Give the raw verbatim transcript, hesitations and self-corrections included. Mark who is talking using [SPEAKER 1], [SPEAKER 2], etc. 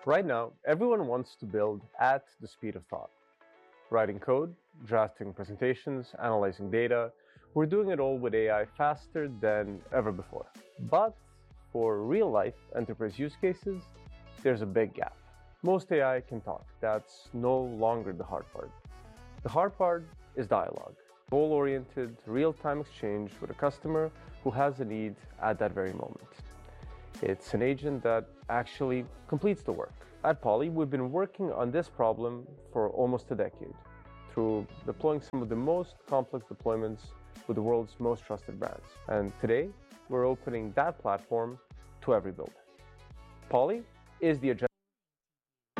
[SPEAKER 1] Right now, everyone wants to build at the speed of thought. Writing code, drafting presentations, analyzing data, we're doing it all with A I faster than ever before. But for real-life enterprise use cases, there's a big gap. Most A I can talk. That's no longer the hard part. The hard part is dialogue. Goal-oriented, real-time exchange with a customer who has a need at that very moment. It's an agent that actually completes the work. At Poly, we've been working on this problem for almost a decade through deploying some of the most complex deployments with the world's most trusted brands. And today, we're opening that platform to every build. Poly is the agenda.